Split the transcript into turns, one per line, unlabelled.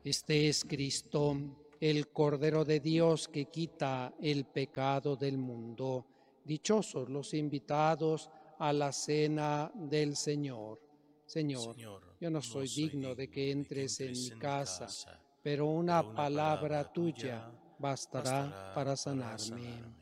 Este es Cristo, el Cordero de Dios que quita el pecado del mundo. Dichosos los invitados a la cena del Señor. Señor,
Señor,
yo no soy digno de que entres en mi casa, pero una palabra tuya bastará para sanarme.